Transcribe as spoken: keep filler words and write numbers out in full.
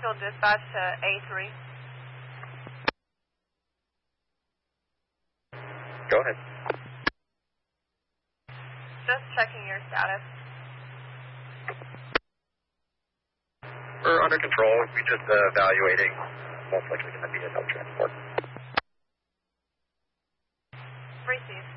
Springfield dispatch to A three. Go ahead. Just checking your status. We're under control. We're just uh, evaluating. Most likely going to be a no transport. Receive.